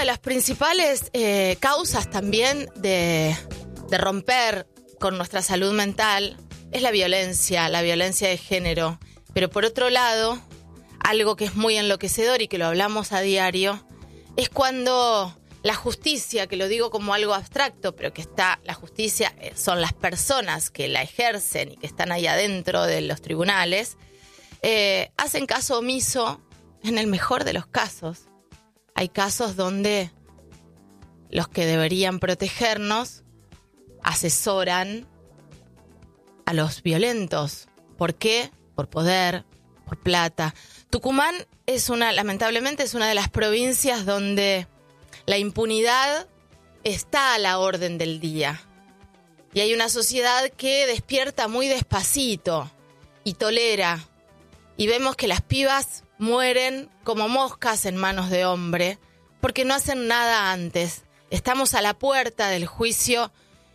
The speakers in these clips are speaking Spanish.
de las principales causas también de romper con nuestra salud mental es la violencia de género. Pero por otro lado, algo que es muy enloquecedor y que lo hablamos a diario, es cuando la justicia, que lo digo como algo abstracto, pero que la justicia son las personas que la ejercen y que están ahí adentro de los tribunales, hacen caso omiso en el mejor de los casos. Hay casos donde los que deberían protegernos asesoran a los violentos. ¿Por qué? Por poder, por plata. Tucumán lamentablemente es una de las provincias donde la impunidad está a la orden del día. Y hay una sociedad que despierta muy despacito y tolera. Y vemos que las pibas mueren como moscas en manos de hombre porque no hacen nada antes. Estamos a la puerta del juicio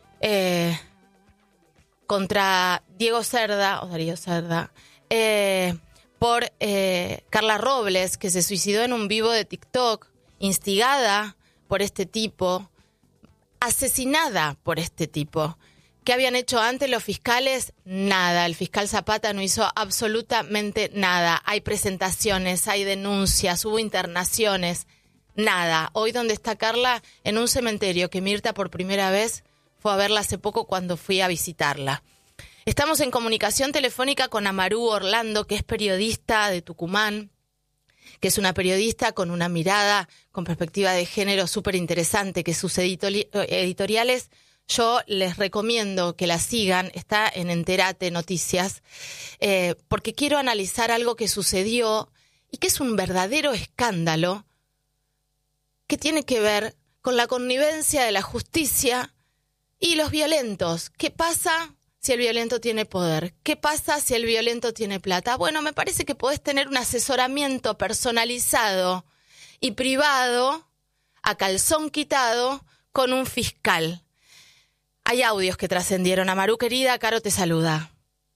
contra Darío Cerda, por Carla Robles, que se suicidó en un vivo de TikTok, instigada por este tipo, asesinada por este tipo. ¿Qué habían hecho antes los fiscales? Nada. El fiscal Zapata no hizo absolutamente nada. Hay presentaciones, hay denuncias, hubo internaciones, nada. Hoy, ¿dónde está Carla? En un cementerio que Mirta por primera vez fue a verla hace poco cuando fui a visitarla. Estamos en comunicación telefónica con Amaru Orlando, que es periodista de Tucumán, que es una periodista con una mirada, con perspectiva de género súper interesante, que sus editoriales yo les recomiendo que la sigan, está en Enterate Noticias, porque quiero analizar algo que sucedió y que es un verdadero escándalo que tiene que ver con la connivencia de la justicia y los violentos. ¿Qué pasa si el violento tiene poder? ¿Qué pasa si el violento tiene plata? Bueno, me parece que podés tener un asesoramiento personalizado y privado, a calzón quitado, con un fiscal. Hay audios que trascendieron. Amaru, querida, Caro te saluda.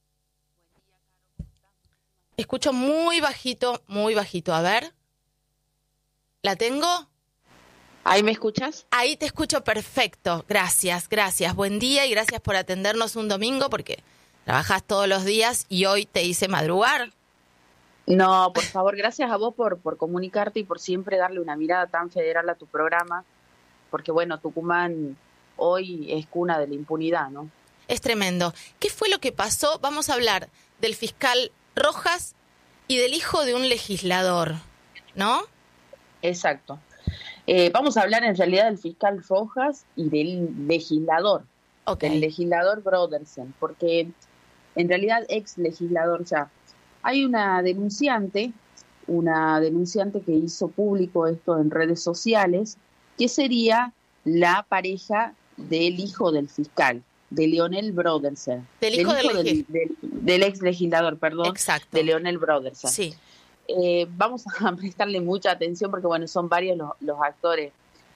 Escucho muy bajito, muy bajito. A ver. ¿La tengo? ¿Ahí me escuchas? Ahí te escucho perfecto. Gracias. Buen día y gracias por atendernos un domingo porque trabajas todos los días y hoy te hice madrugar. No, por favor, gracias a vos por comunicarte y por siempre darle una mirada tan federal a tu programa, porque bueno, Tucumán hoy es cuna de la impunidad, ¿no? Es tremendo. ¿Qué fue lo que pasó? Vamos a hablar del fiscal Rojas y del hijo de un legislador, ¿no? Exacto. Vamos a hablar en realidad del fiscal Rojas y del legislador, del legislador Brodersen, porque en realidad ex legislador ya. Hay una denunciante que hizo público esto en redes sociales, que sería la pareja del hijo del fiscal, de Leonel Brodersen. Del ex legislador, perdón. Exacto. De Leonel Brodersen. Sí. Vamos a prestarle mucha atención porque, bueno, son varios los actores.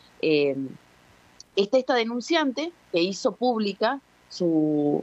Está esta denunciante que hizo pública su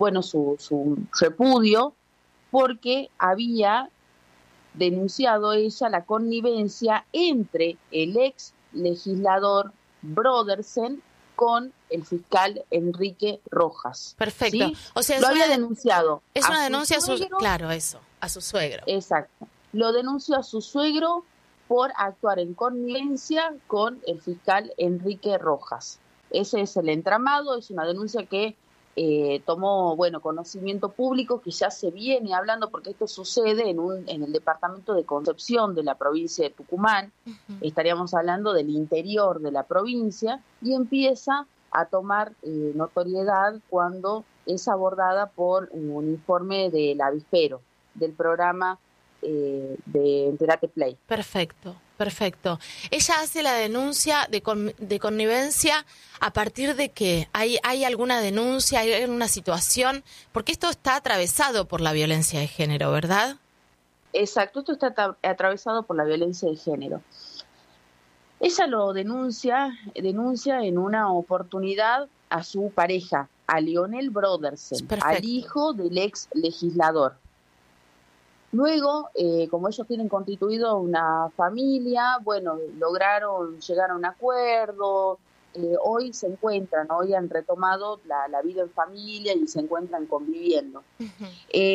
repudio porque había denunciado ella la connivencia entre el ex legislador Brodersen con el fiscal Enrique Rojas. Perfecto. ¿Sí? O sea, lo había denunciado. Es una denuncia a su suegro. Exacto. Lo denunció a su suegro por actuar en connivencia con el fiscal Enrique Rojas. Ese es el entramado, es una denuncia que tomó conocimiento público, que ya se viene hablando, porque esto sucede en el departamento de Concepción de la provincia de Tucumán. Uh-huh. Estaríamos hablando del interior de la provincia, y empieza a tomar notoriedad cuando es abordada por un informe del avispero, del programa de Enterate Play. Perfecto. Ella hace la denuncia de connivencia a partir de que hay alguna denuncia, hay alguna situación, porque esto está atravesado por la violencia de género, ¿verdad? Exacto, esto está atravesado por la violencia de género. Ella lo denuncia en una oportunidad a su pareja, a Leonel Brodersen, al hijo del ex legislador. Luego, como ellos tienen constituido una familia, bueno, llegar a un acuerdo, hoy se encuentran, hoy han retomado la vida en familia y se encuentran conviviendo. Ujú.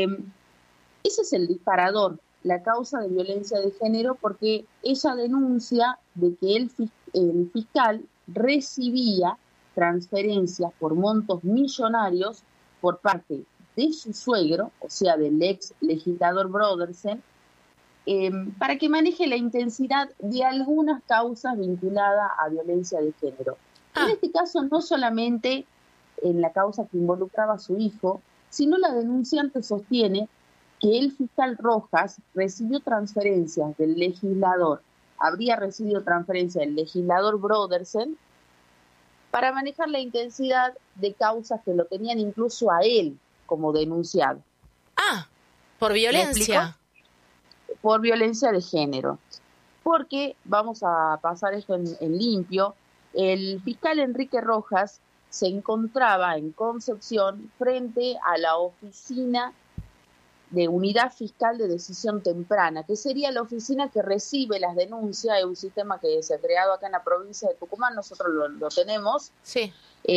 Ese es el disparador, la causa de violencia de género, porque ella denuncia de que el fiscal recibía transferencias por montos millonarios por parte de su suegro, o sea, del ex legislador Brodersen, para que maneje la intensidad de algunas causas vinculadas a violencia de género. En este caso, no solamente en la causa que involucraba a su hijo, sino la denunciante sostiene que el fiscal Rojas recibió transferencias del legislador, habría recibido transferencias del legislador Brodersen para manejar la intensidad de causas que lo tenían incluso a él como denunciado. Por violencia. Por violencia de género. Porque, vamos a pasar esto en limpio, el fiscal Enrique Rojas se encontraba en Concepción frente a la oficina de Unidad Fiscal de Decisión Temprana, que sería la oficina que recibe las denuncias. Es un sistema que se ha creado acá en la provincia de Tucumán, nosotros lo tenemos, sí.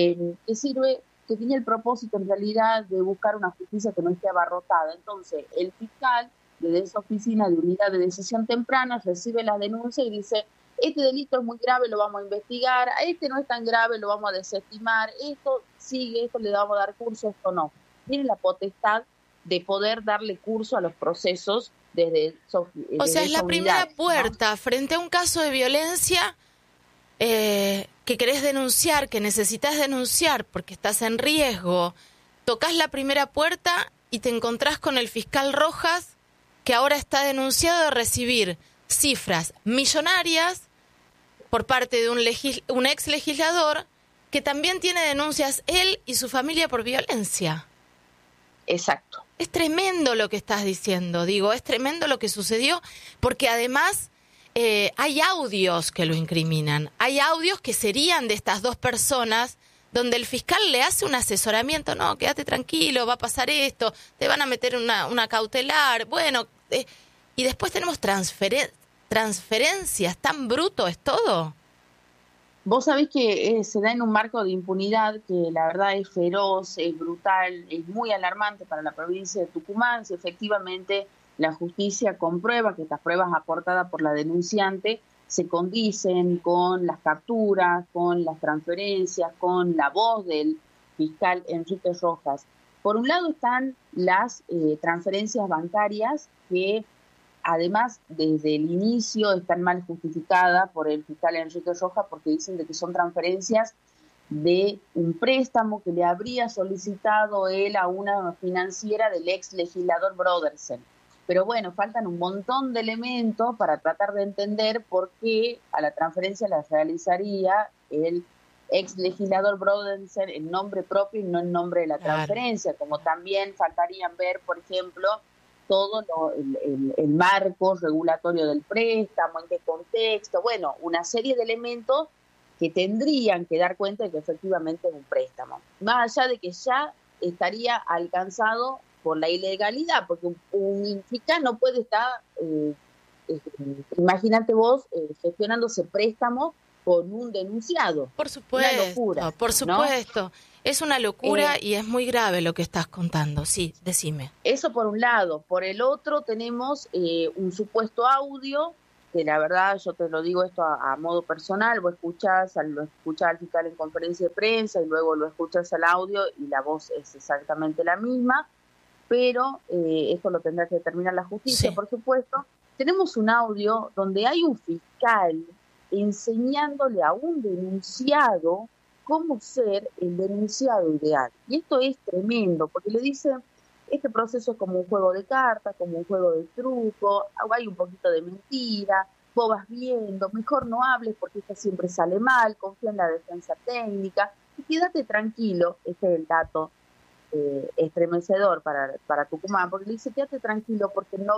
Que tiene el propósito en realidad de buscar una justicia que no esté abarrotada. Entonces, el fiscal desde esa oficina de Unidad de Decisión Temprana recibe las denuncias y dice: este delito es muy grave, lo vamos a investigar, a este no es tan grave, lo vamos a desestimar, esto sigue, esto le vamos a dar curso, esto no. Tiene la potestad de poder darle curso a los procesos desde o sea, es la primera puerta, ¿no? Frente a un caso de violencia que querés denunciar, que necesitas denunciar porque estás en riesgo, tocas la primera puerta y te encontrás con el fiscal Rojas, que ahora está denunciado de recibir cifras millonarias por parte de un ex legislador que también tiene denuncias él y su familia por violencia. Exacto. Es tremendo lo que estás diciendo, es tremendo lo que sucedió, porque además hay audios que lo incriminan, hay audios que serían de estas dos personas, donde el fiscal le hace un asesoramiento: no, quédate tranquilo, va a pasar esto, te van a meter una cautelar, bueno, y después tenemos transferencias, tan bruto es todo. Vos sabés que se da en un marco de impunidad que la verdad es feroz, es brutal, es muy alarmante para la provincia de Tucumán. Si efectivamente la justicia comprueba que estas pruebas aportadas por la denunciante se condicen con las capturas, con las transferencias, con la voz del fiscal Enrique Rojas. Por un lado están las transferencias bancarias que, además, desde el inicio están mal justificadas por el fiscal Enrique Rojas, porque dicen de que son transferencias de un préstamo que le habría solicitado él a una financiera del ex legislador Brodersen. Pero bueno, faltan un montón de elementos para tratar de entender por qué a la transferencia la realizaría el ex legislador Brodersen en nombre propio y no en nombre de la transferencia. Como también faltarían ver, por ejemplo, todo el marco regulatorio del préstamo, en qué contexto, bueno, una serie de elementos que tendrían que dar cuenta de que efectivamente es un préstamo. Más allá de que ya estaría alcanzado por la ilegalidad, porque un fiscal no puede estar, imagínate vos, gestionándose préstamo con un denunciado. Por supuesto, una locura, por supuesto. ¿No? Es una locura y es muy grave lo que estás contando. Sí, decime. Eso por un lado. Por el otro tenemos un supuesto audio, que la verdad yo te lo digo esto a modo personal, vos lo escuchás al fiscal en conferencia de prensa y luego lo escuchás al audio y la voz es exactamente la misma, pero esto lo tendrá que determinar la justicia, sí, por supuesto. Tenemos un audio donde hay un fiscal enseñándole a un denunciado cómo ser el denunciado ideal. Y esto es tremendo, porque le dice: este proceso es como un juego de cartas, como un juego de truco, hay un poquito de mentira, vos vas viendo, mejor no hables porque esto siempre sale mal, confía en la defensa técnica, y quédate tranquilo. Este es el dato estremecedor para Tucumán, porque le dice: quédate tranquilo porque el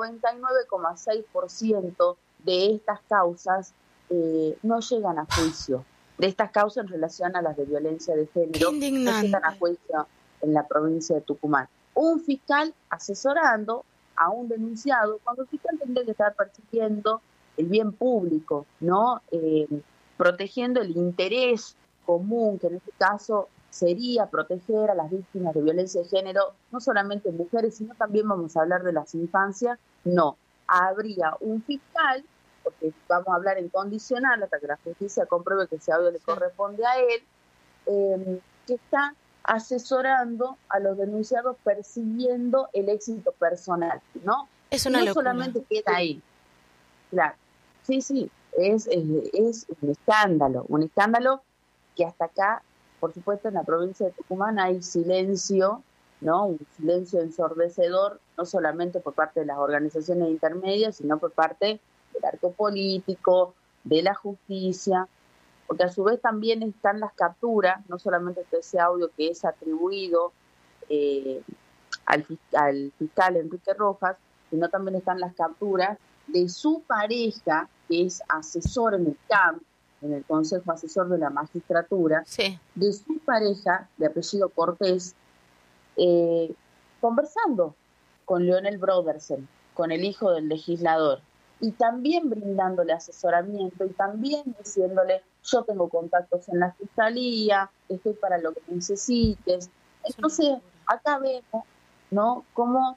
99,6% de estas causas no llegan a juicio. De estas causas en relación a las de violencia de género, no llegan a juicio en la provincia de Tucumán. Un fiscal asesorando a un denunciado, cuando el fiscal tendría que estar persiguiendo el bien público, ¿no? Protegiendo el interés común, que en este caso sería proteger a las víctimas de violencia de género, no solamente mujeres, sino también vamos a hablar de las infancias. No, habría un fiscal, porque vamos a hablar en condicional hasta que la justicia compruebe que ese audio le corresponde a él, que está asesorando a los denunciados persiguiendo el éxito personal, ¿no? Es una locura. Solamente queda ahí. Claro, sí, es un escándalo que hasta acá, por supuesto, en la provincia de Tucumán hay silencio, ¿no? Un silencio ensordecedor, no solamente por parte de las organizaciones intermedias, sino por parte del arco político, de la justicia, porque a su vez también están las capturas, no solamente ese audio que es atribuido al fiscal Enrique Rojas, sino también están las capturas de su pareja, que es asesor en el CAM, en el Consejo Asesor de la Magistratura, sí, de su pareja, de apellido Cortés, conversando con Leonel Brodersen, con el hijo del legislador, y también brindándole asesoramiento y también diciéndole, yo tengo contactos en la fiscalía, estoy para lo que necesites. Entonces, acá vemos, ¿no?, cómo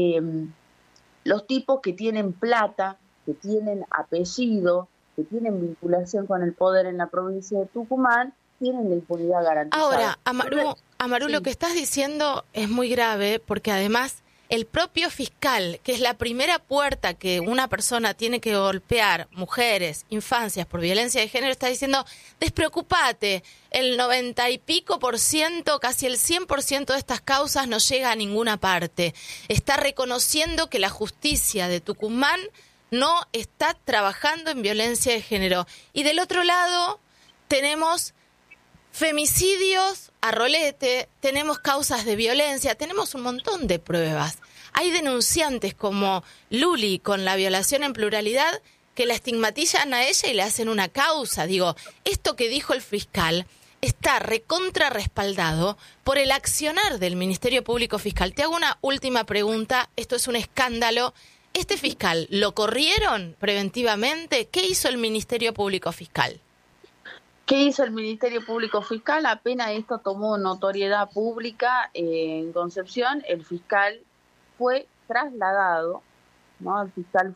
los tipos que tienen plata, que tienen apellido, que tienen vinculación con el poder en la provincia de Tucumán, tienen la impunidad garantizada. Ahora, Amaru, sí, lo que estás diciendo es muy grave, porque además el propio fiscal, que es la primera puerta que una persona tiene que golpear, mujeres, infancias, por violencia de género, está diciendo, despreocupate, el 90 y pico %, casi el 100% de estas causas no llega a ninguna parte. Está reconociendo que la justicia de Tucumán no está trabajando en violencia de género. Y del otro lado tenemos femicidios a rolete, tenemos causas de violencia, tenemos un montón de pruebas. Hay denunciantes como Luli con la violación en pluralidad que la estigmatizan a ella y le hacen una causa. Digo, esto que dijo el fiscal está recontra respaldado por el accionar del Ministerio Público Fiscal. Te hago una última pregunta, esto es un escándalo. ¿Este fiscal lo corrieron preventivamente? ¿Qué hizo el Ministerio Público Fiscal? ¿Qué hizo el Ministerio Público Fiscal? Apenas esto tomó notoriedad pública en Concepción, el fiscal fue trasladado, ¿no? El fiscal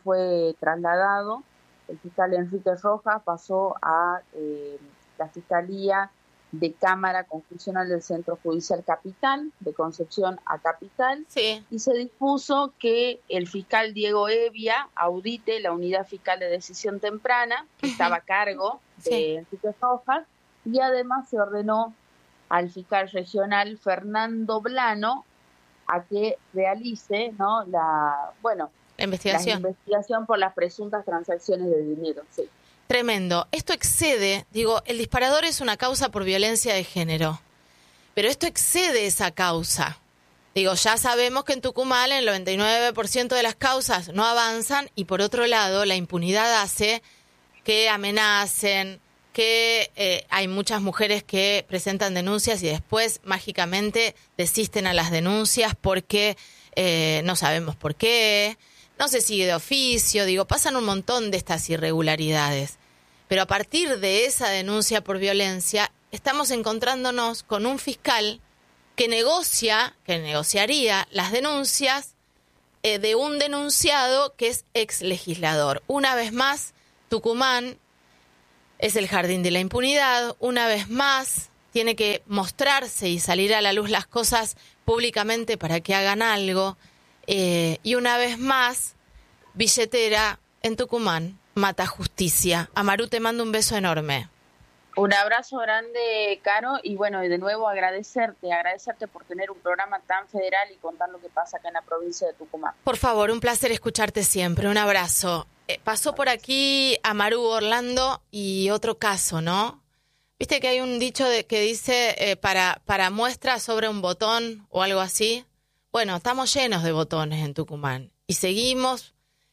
Enrique Rojas pasó a la Fiscalía de Cámara Constitucional del Centro Judicial Capital, de Concepción a Capital, sí, y se dispuso que el fiscal Diego Evia audite la unidad fiscal de decisión temprana, que estaba a cargo de Enrique Rojas, y además se ordenó al fiscal regional Fernando Blano a que realice, ¿no?, la investigación por las presuntas transacciones de dinero. Sí. Tremendo. Esto excede, digo, el disparador es una causa por violencia de género, pero esto excede esa causa. Digo, ya sabemos que en Tucumán el 99% de las causas no avanzan y por otro lado la impunidad hace que amenacen, que hay muchas mujeres que presentan denuncias y después mágicamente desisten a las denuncias porque no sabemos por qué. No se sigue de oficio, digo, pasan un montón de estas irregularidades. Pero a partir de esa denuncia por violencia, estamos encontrándonos con un fiscal que negociaría las denuncias de un denunciado que es ex legislador. Una vez más, Tucumán es el jardín de la impunidad. Una vez más, tiene que mostrarse y salir a la luz las cosas públicamente para que hagan algo. Y una vez más, billetera en Tucumán mata justicia. Amaru, te mando un beso enorme. Un abrazo grande, Caro, y bueno, y de nuevo agradecerte por tener un programa tan federal y contar lo que pasa acá en la provincia de Tucumán. Por favor, un placer escucharte siempre. Un abrazo. Pasó por aquí Amaru Orlando y otro caso, ¿no? ¿Viste que hay un dicho que dice para muestra sobre un botón o algo así? Bueno, estamos llenos de botones en Tucumán y seguimos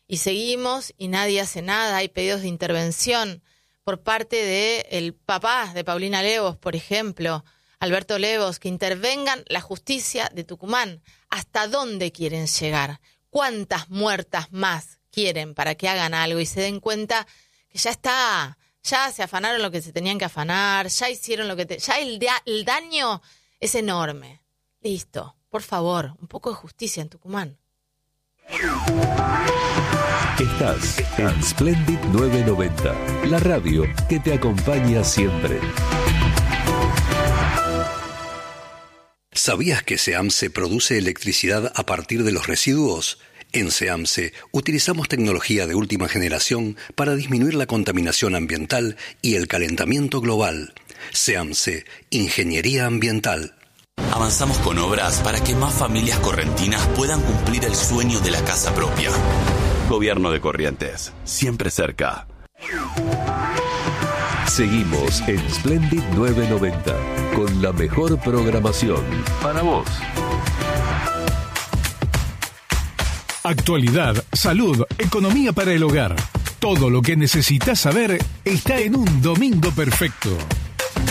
y nadie hace nada. Hay pedidos de intervención por parte del papá de Paulina Levos, por ejemplo, Alberto Levos, que intervengan la justicia de Tucumán. ¿Hasta dónde quieren llegar? ¿Cuántas muertas más quieren para que hagan algo y se den cuenta que ya está, ya se afanaron lo que se tenían que afanar, ya hicieron lo que ya el daño es enorme? Listo, por favor, un poco de justicia en Tucumán. Estás en Splendid 990, la radio que te acompaña siempre. ¿Sabías que SEAMSE produce electricidad a partir de los residuos? En SEAMSE utilizamos tecnología de última generación para disminuir la contaminación ambiental y el calentamiento global. SEAMSE, Ingeniería Ambiental. Avanzamos con obras para que más familias correntinas puedan cumplir el sueño de la casa propia. Gobierno de Corrientes, siempre cerca. Seguimos en Splendid 990 con la mejor programación para vos. Actualidad, salud, economía para el hogar. Todo lo que necesitas saber está en Un Domingo Perfecto.